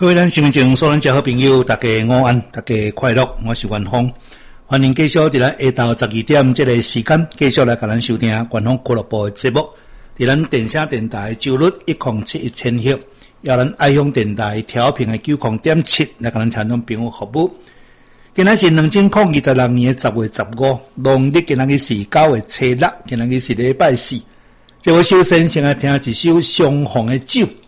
各位咱新闻前所咱遮好朋友，大家午安，大家快乐，我是元丰，欢迎继续伫咱下昼12点这个时间，继续来甲咱收听元丰俱乐部的节目。伫咱电声电台周日1071000赫，由咱爱乡电台调频的90.7来甲咱听众朋友服务。今仔是2026年10月15，农历今仔日是9月初6，今仔日是礼拜四。这我首先先来听一首相逢的酒。